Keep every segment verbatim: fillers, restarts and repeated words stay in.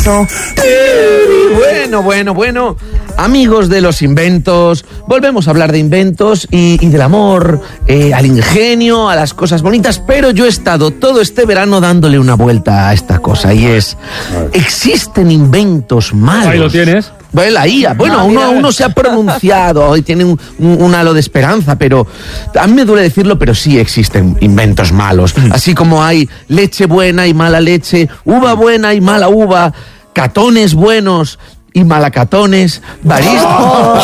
so. Bueno, bueno, bueno. Amigos de los inventos, volvemos a hablar de inventos y, y del amor, eh, al ingenio, a las cosas bonitas, pero yo he estado todo este verano dándole una vuelta a esta cosa y es, ¿existen inventos malos? Ahí lo tienes. Bueno, la I A, bueno, uno, uno se ha pronunciado y tiene un, un, un halo de esperanza, pero a mí me duele decirlo, pero sí existen inventos malos. Así como hay leche buena y mala leche, uva buena y mala uva, catones buenos y malacatones, baristas. Oh.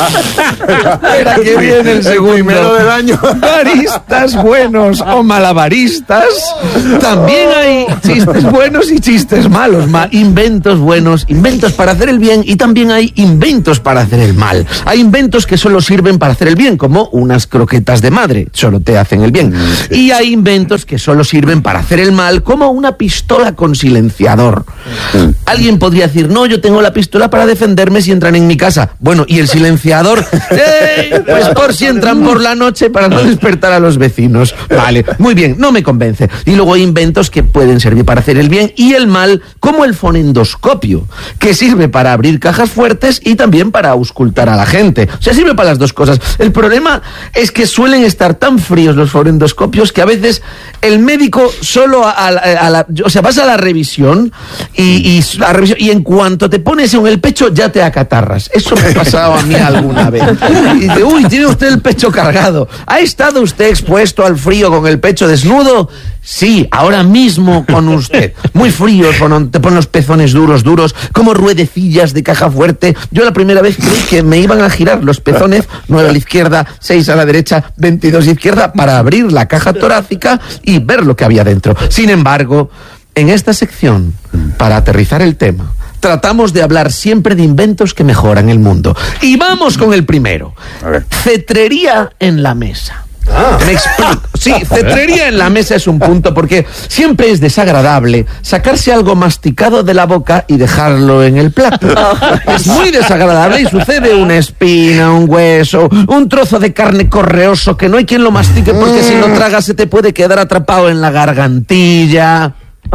Espera que viene el segundo. El primero del año. Baristas buenos o malabaristas. También hay chistes buenos y chistes malos. Ma inventos buenos, inventos para hacer el bien, y también hay inventos para hacer el mal. Hay inventos que solo sirven para hacer el bien, como unas croquetas de madre, solo te hacen el bien. Y hay inventos que solo sirven para hacer el mal, como una pistola con silenciador. Alguien podría decir, no, yo tengo la pistola para defenderme si entran en mi casa. Bueno, ¿y el silenciador? ¡Eh! Pues por si entran por la noche para no despertar a los vecinos. Vale, muy bien, no me convence. Y luego hay inventos que pueden servir para hacer el bien y el mal, como el fonendoscopio, que sirve para abrir cajas fuertes y también para auscultar a la gente. O sea, sirve para las dos cosas. El problema es que suelen estar tan fríos los fonendoscopios que a veces el médico solo a, a, a la... O sea, vas a la revisión y, y, la revisión, y en cuanto te pones en el pecho ya te acatarras. Eso me ha pasado a mí alguna vez. Y dice, uy, tiene usted el pecho cargado. ¿Ha estado usted expuesto al frío con el pecho desnudo? Sí, ahora mismo con usted. Muy frío, te ponen los pezones duros, duros, como ruedecillas de caja fuerte. Yo la primera vez creí que me iban a girar los pezones, nueve a la izquierda, seis a la derecha, veintidós a la izquierda, para abrir la caja torácica y ver lo que había dentro. Sin embargo, en esta sección, para aterrizar el tema, tratamos de hablar siempre de inventos que mejoran el mundo. Y vamos con el primero. Cetrería en la mesa. Ah. Me explico. Sí, cetrería en la mesa es un punto porque siempre es desagradable sacarse algo masticado de la boca y dejarlo en el plato. Es muy desagradable y sucede una espina, un hueso, un trozo de carne correoso que no hay quien lo mastique porque si lo tragas se te puede quedar atrapado en la gargantilla.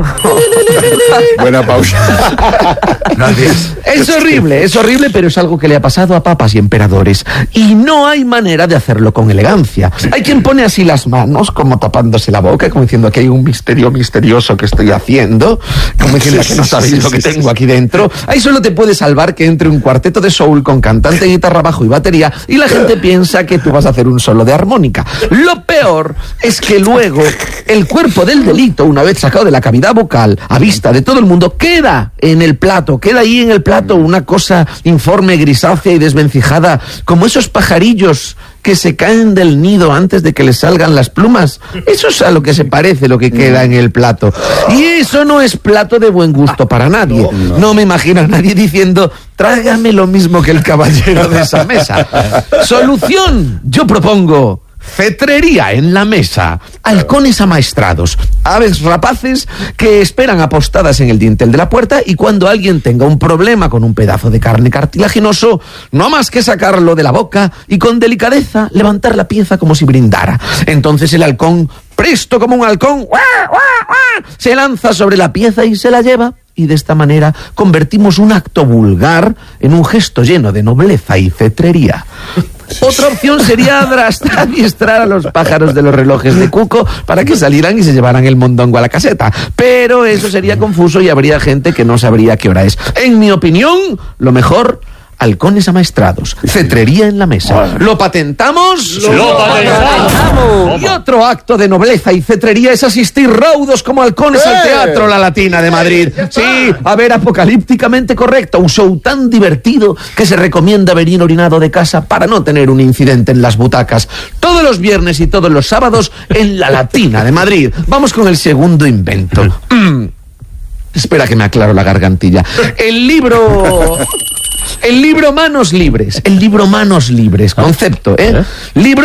Buena pausa. Gracias. Es horrible, es horrible, pero es algo que le ha pasado a papas y emperadores. Y no hay manera de hacerlo con elegancia. Hay quien pone así las manos, como tapándose la boca, como diciendo que hay un misterio misterioso que estoy haciendo, como diciendo que no sabéis lo que tengo aquí dentro. Ahí solo te puede salvar que entre un cuarteto de soul con cantante, guitarra, bajo y batería, y la gente piensa que tú vas a hacer un solo de armónica. Lo peor es que luego el cuerpo del delito, una vez sacado de la cavidad vocal, a vista de todo el mundo, queda en el plato, queda ahí en el plato una cosa informe, grisácea y desvencijada, como esos pajarillos que se caen del nido antes de que les salgan las plumas. Eso es a lo que se parece lo que queda en el plato. Y eso no es plato de buen gusto para nadie. No, no. no me imagino a nadie diciendo, tráigame lo mismo que el caballero de esa mesa. Solución, yo propongo cetrería en la mesa, halcones amaestrados, aves rapaces que esperan apostadas en el dintel de la puerta y cuando alguien tenga un problema con un pedazo de carne cartilaginoso, no más que sacarlo de la boca y con delicadeza levantar la pieza como si brindara. Entonces el halcón, presto como un halcón, ¡guau, guau, guau!, se lanza sobre la pieza y se la lleva. Y de esta manera convertimos un acto vulgar en un gesto lleno de nobleza y cetrería. Otra opción sería adiestrar a los pájaros de los relojes de cuco para que salieran y se llevaran el mondongo a la caseta. Pero eso sería confuso y habría gente que no sabría qué hora es. En mi opinión, lo mejor, halcones amaestrados, cetrería en la mesa. ¿Lo patentamos? ¡Lo, lo patentamos! Y otro acto de nobleza y cetrería es asistir raudos como halcones ¡Eh! al Teatro La Latina de Madrid. Sí, a ver Apocalípticamente Correcto, un show tan divertido que se recomienda venir orinado de casa para no tener un incidente en las butacas. Todos los viernes y todos los sábados en La Latina de Madrid. Vamos con el segundo invento. Mm. Espera que me aclaro la gargantilla. El libro... El libro Manos Libres, el libro Manos Libres, concepto, ¿eh? Libros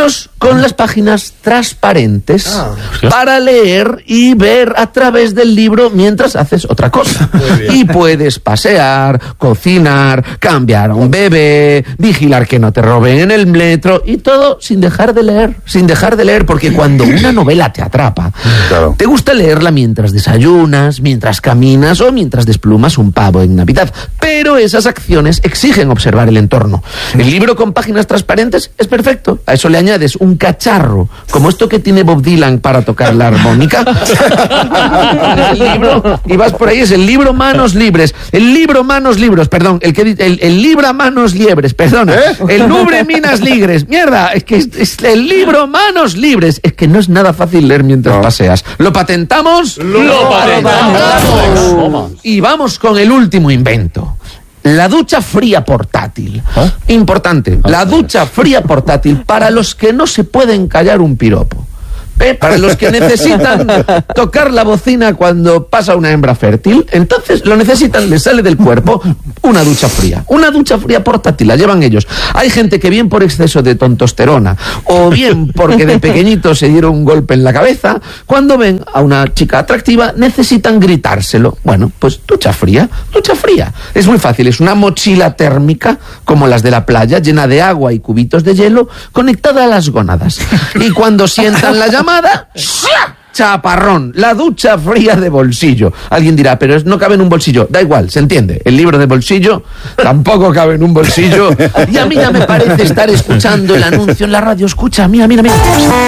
con las páginas transparentes Ah. para leer y ver a través del libro mientras haces otra cosa. Y puedes pasear, cocinar, cambiar a un bebé, vigilar que no te roben en el metro y todo sin dejar de leer, sin dejar de leer, porque cuando una novela te atrapa, Claro. te gusta leerla mientras desayunas, mientras caminas o mientras desplumas un pavo en Navidad. Pero esas acciones exigen observar el entorno. El libro con páginas transparentes es perfecto. A eso le añades un cacharro, como esto que tiene Bob Dylan para tocar la armónica. El libro, y vas por ahí, es el libro Manos Libres. El libro Manos Libros, perdón, el que di- el, el libra Manos Liebres, perdona. El Nubre Minas Ligres. Mierda, es que es, es el libro Manos Libres. Es que no es nada fácil leer mientras paseas. ¿Lo patentamos? ¡Lo patentamos! Toma. Y vamos con el último invento. La ducha fría portátil. Importante, la ducha fría portátil para los que no se pueden callar un piropo. ¿Eh? Para los que necesitan tocar la bocina cuando pasa una hembra fértil, entonces lo necesitan, les sale del cuerpo una ducha fría. Una ducha fría portátil, la llevan ellos. Hay gente que bien por exceso de tontosterona o bien porque de pequeñito se dieron un golpe en la cabeza, cuando ven a una chica atractiva necesitan gritárselo. Bueno, pues ducha fría, ducha fría. Es muy fácil, es una mochila térmica como las de la playa, llena de agua y cubitos de hielo, conectada a las gónadas. Y cuando sientan la llamada, ¡shia! Chaparrón, la ducha fría de bolsillo. Alguien dirá, pero no cabe en un bolsillo. Da igual, se entiende. El libro de bolsillo tampoco cabe en un bolsillo. Y a mí ya me parece estar escuchando el anuncio en la radio. Escucha, mira, mira, mira.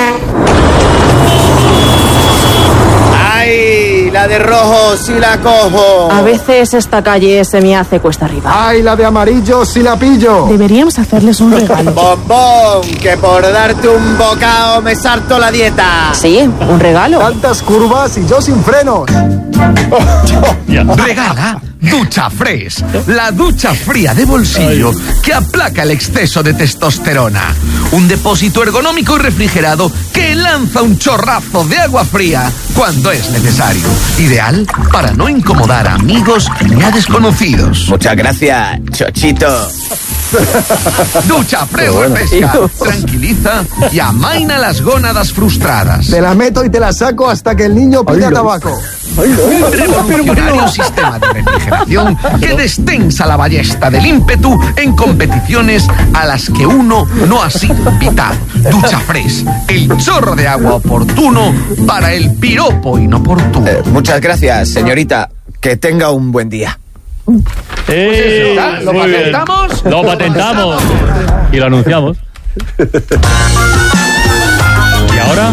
¡Ay! La de rojo, si la cojo. A veces esta calle se me hace cuesta arriba. ¡Ay, la de amarillo, si la pillo! Deberíamos hacerles un regalo. Bombón, que por darte un bocado me sarto la dieta. Sí, un regalo. Tantas curvas y yo sin frenos. Regala Ducha Fresh, la ducha fría de bolsillo que aplaca el exceso de testosterona. Un depósito ergonómico y refrigerado que lanza un chorrazo de agua fría cuando es necesario. Ideal para no incomodar a amigos ni a desconocidos. Muchas gracias, Chochito. Ducha Fresh refresca, tranquiliza y amaina las gónadas frustradas. Te la meto y te la saco hasta que el niño pida tabaco. Un revolucionario sistema de refrigeración que destensa la ballesta del ímpetu en competiciones a las que uno no ha sido invitado. Ducha Fresh, el chorro de agua oportuno para el piropo inoportuno. Eh, muchas gracias, señorita. Que tenga un buen día. ¡Eh! ¿Está? ¿Lo Muy bien. patentamos? Lo patentamos. Y lo anunciamos. ¿Y ahora?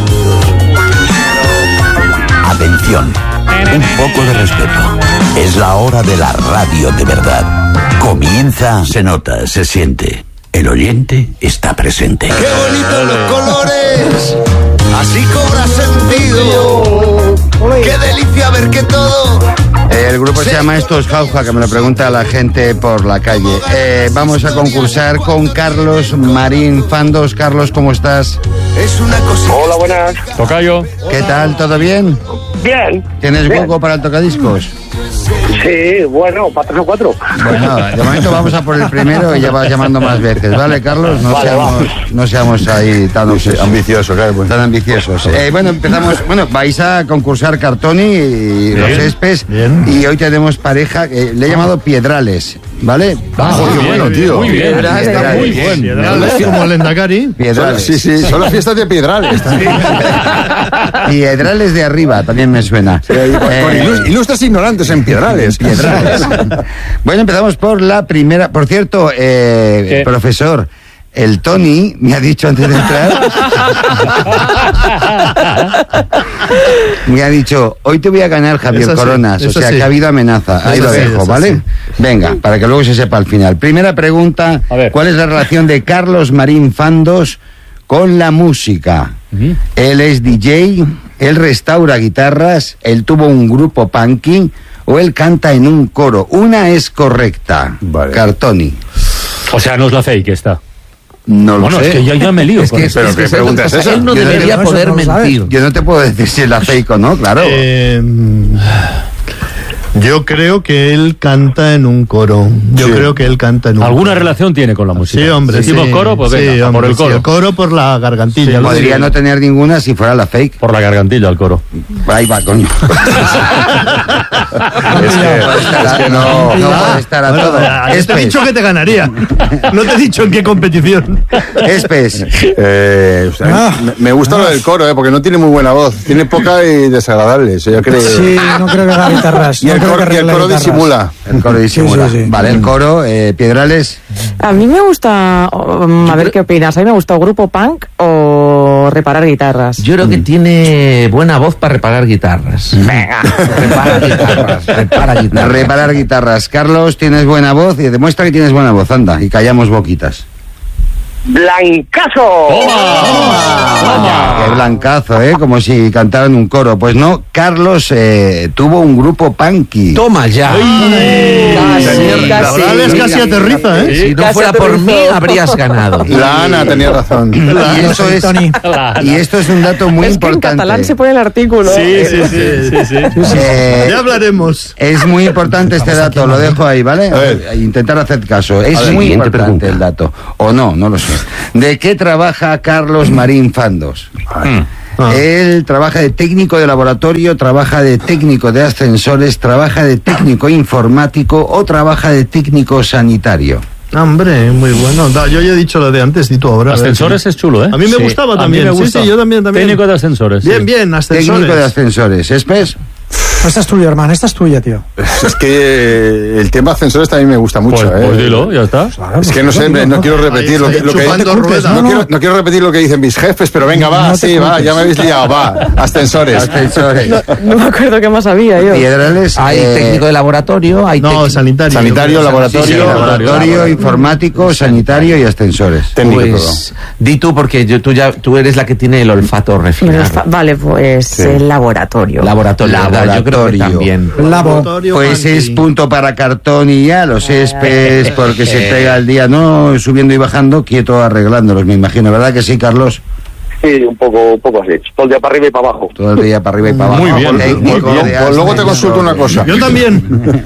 Atención, un poco de respeto. Es la hora de la radio de verdad. Comienza, se nota, se siente. El oyente está presente. ¡Qué bonitos los colores! Así cobra sentido. ¡Qué delicia ver que todo! El grupo se llama Esto es Jauja, que me lo pregunta la gente por la calle. Eh, vamos a concursar con Carlos Marín Fandos. Carlos, ¿cómo estás? Es una cosita. Hola, buenas. Tocayo. ¿Qué tal? ¿Todo bien? Bien. ¿Tienes Bien. hueco para el tocadiscos? Sí, bueno, para tres o cuatro. Bueno, de momento vamos a por el primero y ya vas llamando más veces, ¿vale, Carlos? No, Vale, seamos, vamos. no seamos ahí tan obsesos. Ambicioso, claro. Pues. Tan ambiciosos. Eh, bueno, empezamos. Bueno, vais a concursar Cartoni y los Espes. bien. Y hoy tenemos pareja, eh, le he llamado Piedrales, ¿vale? Ah, muy qué bien, bueno, tío. Muy bien. Piedrales. Está muy bueno. Como el Endacari. Piedrales. Sí, sí, son las fiestas de Piedrales. Piedrales de arriba, también me suena. Con Eh, ilus- ilustres ignorantes en Piedrales. Piedrales. Bueno, empezamos por la primera. Por cierto, eh, ¿Qué? profesor, el Tony me ha dicho antes de entrar. Me ha dicho, hoy te voy a ganar, Javier Eso sí, Coronas. O eso sea, sí. que ha habido amenaza. Ahí Eso lo sí, dejo, eso ¿vale? sí. Venga, para que luego se sepa al final. Primera pregunta: A ver. ¿cuál es la relación de Carlos Marín Fandos con la música? Ujú. Él es D J, él restaura guitarras, él tuvo un grupo punky o él canta en un coro. Una es correcta. Vale. Cartoni. O sea, no es la fake esta. No lo Bueno, sé. es que ya, ya me lío. Es con que, eso. Pero es que ¿qué ¿sabes lo pregunta que es pasa? esa? Él no Yo no debería sé, poder no lo sabe. mentir. Yo no te puedo decir si es la fake o no, claro. Eh, Yo creo que él canta en un coro. Yo Sí. creo que él canta en un ¿Alguna coro. relación tiene con la música? Sí, hombre. Si decimos sí. coro, pues venga, Sí, a por hombre, el coro. sí, el coro por la gargantilla. Sí, ¿no? Podría no tener ninguna si fuera la fake. Por la gargantilla al coro. Ahí va, coño. Es que, es que no... No puede estar a Bueno, todo. ya te he Espes. dicho que te ganaría. No te he dicho en qué competición. Espes. Eh, o sea, me, me gusta lo del coro, eh, porque no tiene muy buena voz. Tiene poca y desagradable. Eso yo creo. Sí, no creo que haga guitarras. Y no el creo coro, que y el arregle coro guitarras. disimula. El coro disimula. Sí, sí, sí. Vale, el coro, eh, Piedrales. A mí me gusta, um, a ver qué opinas, a mí me gusta o grupo punk o reparar guitarras. Yo creo que tiene buena voz para reparar guitarras. Venga, repara guitarras, repara guitarras. Reparar guitarras. Carlos, tienes buena voz y demuestra que tienes buena voz. Anda, y callamos boquitas. ¡Blancazo! Qué blancazo, ¿eh? Como si cantara en un coro. Pues no, Carlos eh, tuvo un grupo punky. Toma ya. Casi, La casi. verdad es casi aterriza, ¿eh? Si no Casi fuera por aterrizó. mí, habrías ganado. La Ana tenía razón. Y esto es, Tony. y esto es un dato muy Es que en importante. catalán se pone el artículo. Sí, sí, sí, sí, sí. Eh, Ya hablaremos. Es muy importante este dato, lo dejo ahí, ¿vale? A ver. Intentar hacer caso. Es ver, muy siguiente importante pregunta. el dato. O no, no lo sé. ¿De qué trabaja Carlos Marín Fandos? Ah. Él trabaja de técnico de laboratorio, trabaja de técnico de ascensores, trabaja de técnico informático o trabaja de técnico sanitario. Hombre, muy bueno. Da, yo ya he dicho lo de antes, y tú ahora. Ascensores es chulo, ¿eh? A mí me Sí. gustaba A mí también. me Sí, gusta. sí, yo también, también. Técnico de ascensores. Bien, sí. bien, ascensores. Técnico de ascensores. ¿Espes? Esta es tuya, hermano, esta es tuya, tío. Es que el tema ascensores también me gusta mucho. Pues, eh. pues dilo, ya está. Es que no sé, me- no quiero repetir lo que, lo que chupando ruedas. no, No, no. quiero, no quiero repetir lo que dicen mis jefes, pero venga, va, No te sí, va, culpes. ya me habéis liado, va, ascensores. Ascensores. No me acuerdo qué más había yo. Piedrales. Hay eh, técnico de laboratorio, hay No, técnico... sanitario. Sanitario, Sí, laboratorio. sí, laboratorio, informático, sanitario y ascensores. Técnico Pues di tú, porque yo, tú, ya, tú eres la que tiene el olfato refinado. Vale, pues Sí. el laboratorio. Laboratorio, ¿verdad? Yo creo que Laboratorio. también. Labo. todo. Pues es punto para cartón y ya, los espes, porque se pega el día, no subiendo y bajando, quieto arreglándolos, me imagino, ¿verdad que sí, Carlos? Sí, un poco, un poco así. Todo el día para arriba y para abajo. Todo el día para arriba y para abajo. Muy bien, técnico Pues, de pues luego te consulto una ascensores. cosa. Yo también.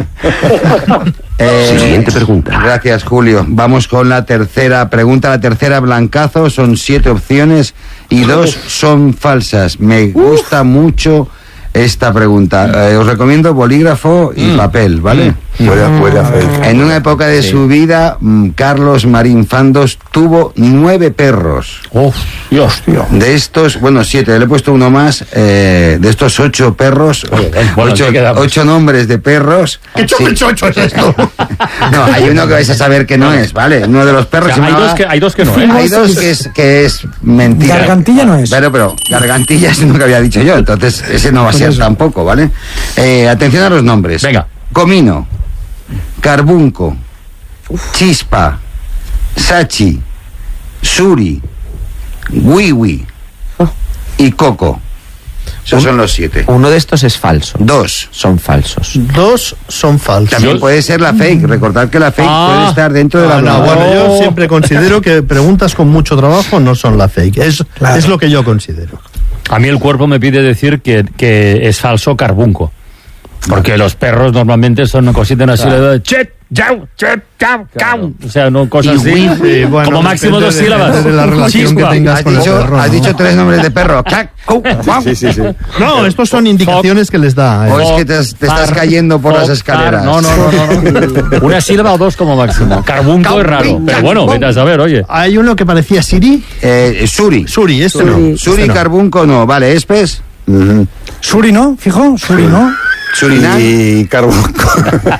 Eh, Siguiente pregunta. Gracias, Julio. Vamos con la tercera pregunta. La tercera, blancazo. Son siete opciones y dos son falsas. Me gusta mucho esta pregunta. Eh, os recomiendo bolígrafo y papel, ¿vale? Puede, puede hacer. En una época de su vida, mm, Carlos Marín Fandos tuvo nueve perros. Uf, Dios, tío. De estos, bueno, siete, le he puesto uno más. eh, de estos ocho perros, bueno, ocho, ¿qué quedamos? ocho nombres de perros. ¿Qué Sí. chocho es esto? No, hay uno que vais a saber que no es, ¿vale? Uno de los O perros sea, se hay, llamaba- dos que, hay dos que no, ¿eh? Hay dos que es, que es mentira. Gargantilla no es. Pero, pero, gargantilla es lo que había dicho yo, entonces ese no va a ser tampoco, ¿vale? Eh, atención a los nombres. Venga. Comino, Carbunco, Chispa, Sachi, Suri, Wiwi y Coco. Esos son los siete. Uno de estos es falso. Dos. Son falsos. Dos son falsos. También Yo- puede ser la fake. Recordad que la fake Ah. puede estar dentro de la Ah, no, verdad. bueno, yo siempre considero que preguntas con mucho trabajo no son la fake. Es, Claro. es lo que yo considero. A mí el cuerpo me pide decir que, que es falso carbunco. Porque los perros normalmente son cositas así de chet, chau, chet, chau, chau. O sea, no cosas Y así. wiwi, eh, bueno, como máximo depende dos de- sílabas. depende de la relación que Chispa. tengas Has con el dicho, perro, has ¿no? dicho tres nombres de perro. Clac, cu, guau. Sí, sí, sí. No, estos son indicaciones que les da. O eh. es que te, te estás Far, cayendo por las far, escaleras. No, no, no, no, no. Una sílaba o dos como máximo. Carbunco es raro. Pero bueno, vete a saber, oye. Hay uno que parecía Siri. Eh, Suri. Suri, este no. Suri. Suri, Este no. Carbunco no. Vale, Espes. Ujú. Suri, ¿no? Fijo, Suri, ¿no? Surinam. Y carbunco.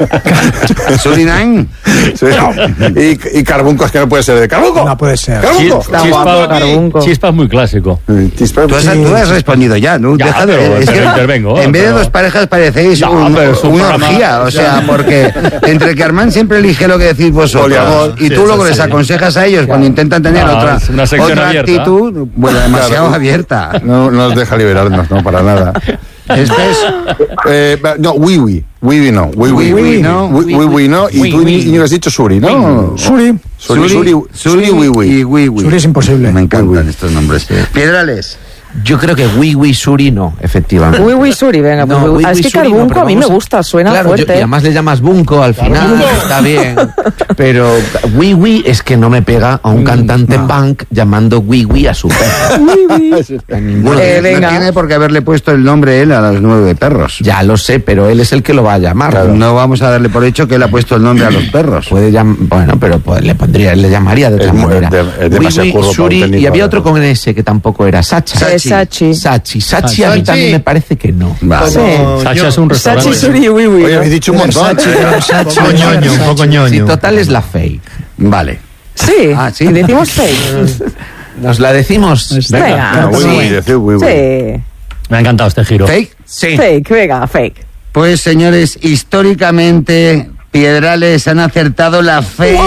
Surinam. Sí. Y, y carbunco es que no puede ser de carbunco. No puede ser. Carbunco. Está guapo, carbunco. Chispa es muy clásico. Chispa, Tú has, sí. tú has respondido ya, ¿no? Ya, Deja de- pero- es pero que intervengo, en vez de pero- dos parejas parecéis Ya, un- pero es un una programa- orgía, o sea, porque entre que Armand siempre elige lo que decís vosotros Poliamor. y Sí, tú luego sí, les sí. aconsejas a ellos cuando intentan tener Ah, otra, es una sección otra abierta. actitud, bueno, demasiado Claro. abierta. No, no nos deja liberarnos, no, para nada. Espes. Eh, no, wiwi. Wiwi no. Wiwi, Wiwi, ¿no? Wi- Wiwi no. Y tú, Íñigo, has dicho Suri, ¿no? Suri. Suri, Suri, Suri, y Wiwi. Wiwi. Suri es imposible. Me encantan estos nombres. Piedrales. Yo creo que Wee Wee Suri no, efectivamente. Wee Wee Suri, venga. No, pues, Wee ah, es Wee que Suri no, Carbunco pero a mí me vamos a- gusta, suena Claro, yo- fuerte. y además le llamas Bunco al final, está bien. Pero Wee Wee es que no me pega a un cantante punk llamando Wee Wee a su perro. A ninguno. Bueno, Eh, no venga. tiene por qué haberle puesto el nombre él a los nueve perros. Ya lo sé, pero él es el que lo va a llamar. No vamos a darle por hecho que él ha puesto el nombre a los perros. Puede llam- bueno, pero pues, le pondría, le llamaría de otra Es muy- manera. de- es demasiado Wee Wee, curro para un Suri, técnico, y había ¿verdad? otro con S que tampoco era Sacha. Eh, Sachi. Sachi. Sachi a mí Sachi. también me parece que no. Vale. Sí. Sacha es un restaurante. Sachi, Suri y Wee Wee. Oye, ¿no? habéis dicho un montón. Un poco ñoño, un poco ñoño. Sí, total es la fake. Vale. Sí, Ah, sí. y decimos fake. Nos la decimos. Venga. Ah, Wee sí. Wee, decir Wee Wee. Sí. Me ha encantado este giro. ¿Fake? Sí. Fake, venga, fake. Pues señores, históricamente Piedrales han acertado la fake.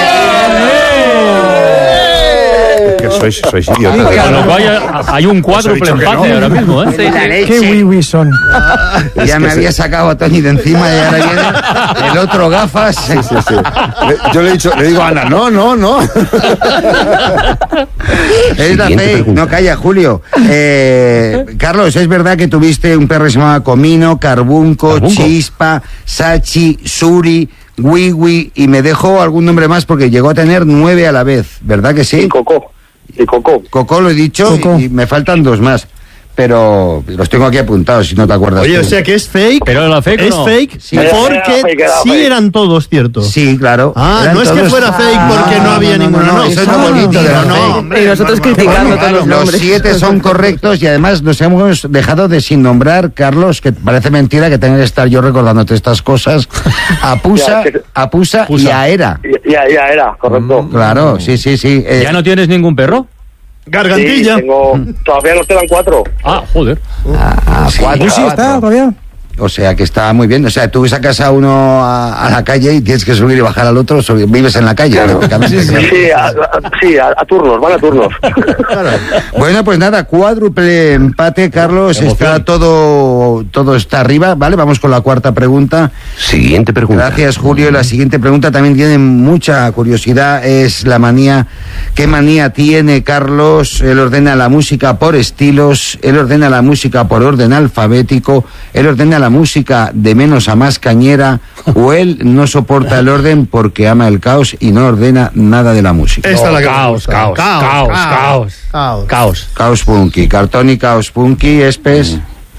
Que sois, sois idiotas. Con lo cual hay, hay un cuádruple dicho que empate no. ahora mismo, ¿eh? La leche. Qué wee wee son. Ya me había sacado a Tony de encima y ahora viene el otro gafas. Sí, sí. Le- Yo le he dicho, le digo a Ana, no, no, no. Es la fake, no calla, Julio. Eh, Carlos, ¿es verdad que tuviste un perro que se llamaba Comino, Carbunco, Carbunco. Chispa, Sachi, Suri, Wee Wee y me dejó algún nombre más porque llegó a tener nueve a la vez, ¿verdad que Y sí? Coco. Y Coco. Coco lo he dicho Coco. y me faltan dos más, pero los tengo aquí apuntados si no te acuerdas. Oye, tú. o sea que es fake. ¿Pero era fake o Es no? fake Sí. Era porque fake, era sí fake. eran todos ciertos. Sí, claro. Ah, Eran no es que todos- fuera fake porque no, había ninguno, no. eso es lo Ah, bonito de la no, fake. hombre, Y nosotros normal. criticando Bueno, todos claro, los los nombres. siete son correctos y además nos hemos dejado de sin nombrar, Carlos, que parece mentira que tenga que estar yo recordándote estas cosas, a Pusa, Ya, que- a Pusa y Pusa. a Era. Ya, ya era, correcto. Claro, sí, sí, sí. eh, ¿Ya no tienes ningún perro? Sí, Gargantilla. tengo, todavía nos quedan cuatro. Ah, joder. A, a Sí. cuatro, Sí, está cuatro. todavía. O sea que está muy bien. O sea, tú sacas a uno a, a la calle y tienes que subir y bajar al otro, subir- vives en la calle, lógicamente. claro. Sí, a, a- sí, a, a turnos, van a turnos. Bueno, pues nada, cuádruple empate, Carlos. Emoción. Está todo, todo está arriba, ¿vale? Vamos con la cuarta pregunta. Siguiente pregunta. Gracias, Julio. La siguiente pregunta también tiene mucha curiosidad. Es la manía. ¿Qué manía tiene Carlos? Él ordena la música por estilos, él ordena la música por orden alfabético, él ordena la música de menos a más cañera, o él no soporta el orden porque ama el caos y no ordena nada de la música. Esta es la que me Caos, gusta. caos, caos, caos. Caos. Caos. Caos punky, cartón y caos punky, espes.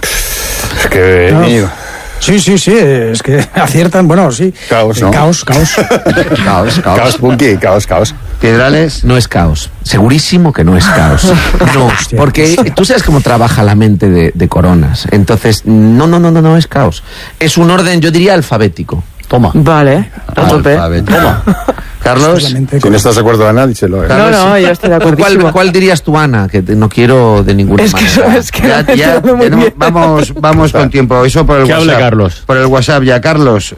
Es que, No. niño, Sí, sí, sí, es que aciertan, bueno, sí. Caos, Eh, ¿no? Caos, caos. Caos, caos caos. punky, caos, caos. Piedrales. No es caos. Segurísimo que no es caos. No, porque tú sabes cómo trabaja la mente de, de Coronas. Entonces, no, no, no, no, no es caos. Es un orden, yo diría, alfabético. Toma. Vale, a tope. Alfabeto. Carlos. Solamente Si no estás de acuerdo, Ana, díselo. ¿eh? No, no, yo estoy de acuerdo. ¿Cuál, ¿Cuál dirías tú, Ana? Que te- no quiero de ninguna Es que, manera. es que Ya, no me ya entiendo muy tenemos- bien. vamos, vamos con tiempo. Eso por el Que WhatsApp. hable Carlos. Por el WhatsApp ya, Carlos.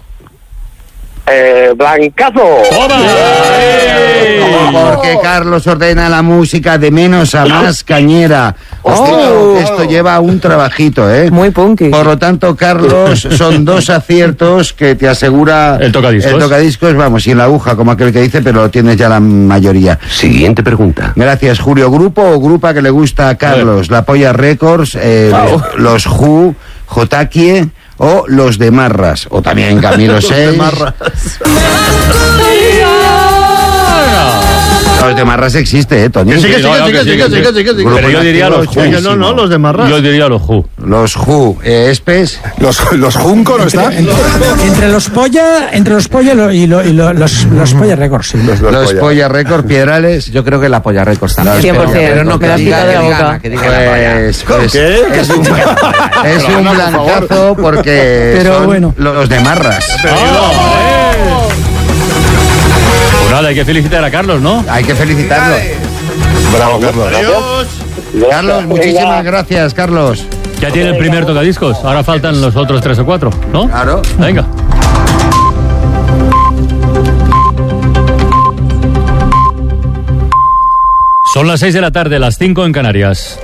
Eh, Blancazo. ¡Toma! Porque Carlos ordena la música de menos a más cañera. Oh. Esto, esto lleva un trabajito, ¿eh? Muy punky. Por lo tanto, Carlos, son dos aciertos que te asegura El tocadiscos. El tocadiscos, vamos, y en la aguja, como aquel que dice, pero lo tienes ya la mayoría. Siguiente pregunta. Gracias, Julio. ¿Grupo o grupa que le gusta a Carlos? La Polla Records, eh, los, los Who, Jotakie o los de Marras. O también Camilo seis. Los de Marras existe, ¿eh, Tony? Que sí, que sí, No, no, que sí, que sí, que sí, que sí, que sí. Pero yo diría los Grupo Who. Que no, no, los de Marras. Yo diría los Who. Los Who, eh, Espes. Los, los Junco, ¿no está? Entre los polla, entre los polla y, lo- y lo- y lo- los, los polla récords, sí. Los, Los polla. Polla Records, Piedrales. Yo creo que la polla récords también. cien por ciento. Pero no, Me que la has diga, quitado de que la diga boca. Ana, que diga la polla. Pues, pues ¿Qué? es un, es un blancazo porque Pero son bueno. los de Marras. Pues nada, hay que felicitar a Carlos, ¿no? Hay que felicitarlo. Bravo, Carlos. Adiós. Carlos, muchísimas Venga. gracias, Carlos. Ya tiene el primer tocadiscos. Ahora faltan los otros tres o cuatro, ¿no? Claro. Venga. Son las seis de la tarde, las cinco en Canarias.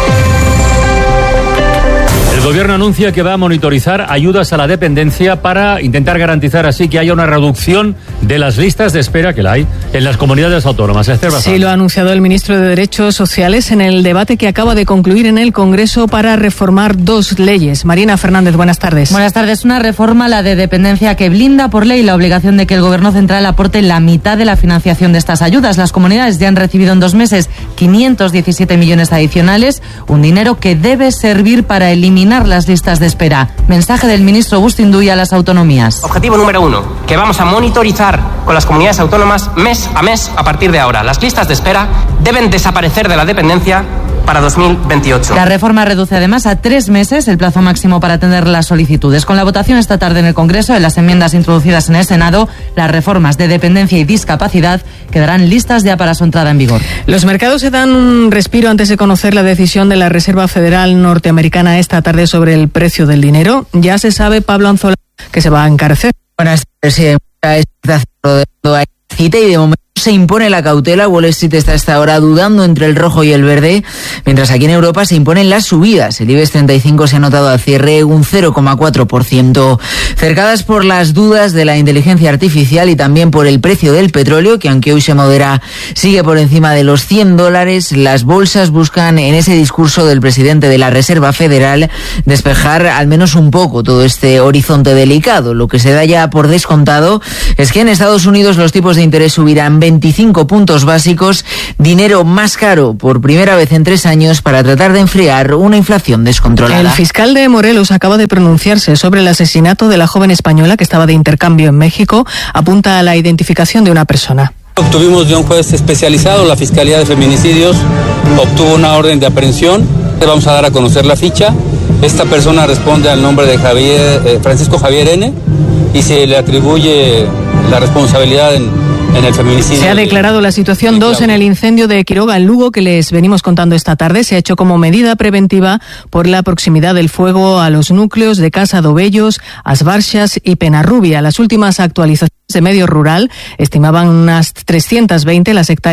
El gobierno anuncia que va a monitorizar ayudas a la dependencia para intentar garantizar así que haya una reducción de las listas de espera que la hay en las comunidades autónomas. Esther Bazán. Sí, lo ha anunciado el ministro de Derechos Sociales en el debate que acaba de concluir en el Congreso para reformar dos leyes. Marina Fernández, buenas tardes. Buenas tardes. Una reforma, la de dependencia, que blinda por ley la obligación de que el Gobierno central aporte la mitad de la financiación de estas ayudas. Las comunidades ya han recibido en dos meses quinientos diecisiete millones adicionales, un dinero que debe servir para eliminar las listas de espera. Mensaje del ministro Bustinduy a las autonomías. Objetivo número uno, que vamos a monitorizar con las comunidades autónomas mes a mes a partir de ahora. Las listas de espera deben desaparecer de la dependencia para dos mil veintiocho. La reforma reduce además a tres meses el plazo máximo para atender las solicitudes. Con la votación esta tarde en el Congreso de las enmiendas introducidas en el Senado, las reformas de dependencia y discapacidad quedarán listas ya para su entrada en vigor. Los mercados se dan un respiro antes de conocer la decisión de la Reserva Federal norteamericana esta tarde sobre el precio del dinero. Ya se sabe, Pablo Anzola, que se va a encarecer. Buenas tardes, cita y de momento se impone la cautela. Wall Street está hasta ahora dudando entre el rojo y el verde, mientras aquí en Europa se imponen las subidas. El IBEX treinta y cinco se ha notado al cierre un cero coma cuatro por ciento, cercadas por las dudas de la inteligencia artificial y también por el precio del petróleo, que aunque hoy se modera, sigue por encima de los cien dólares. Las bolsas buscan en ese discurso del presidente de la Reserva Federal despejar al menos un poco todo este horizonte delicado. Lo que se da ya por descontado es que en Estados Unidos los tipos de interés subirán veinticinco puntos básicos, dinero más caro por primera vez en tres años para tratar de enfriar una inflación descontrolada. El fiscal de Morelos acaba de pronunciarse sobre el asesinato de la joven española que estaba de intercambio en México. Apunta a la identificación de una persona. Obtuvimos de un juez especializado, la Fiscalía de Feminicidios obtuvo una orden de aprehensión. Vamos a dar a conocer la ficha. Esta persona responde al nombre de Javier, eh, Francisco Javier N. y se le atribuye la responsabilidad en, en el feminicidio. Se ha declarado la situación dos en el incendio de Quiroga, en Lugo, que les venimos contando esta tarde. Se ha hecho como medida preventiva por la proximidad del fuego a los núcleos de Casa Dobellos, As Barxas y Penarrubia. Las últimas actualizaciones de Medio Rural estimaban unas trescientas veinte las hectáreas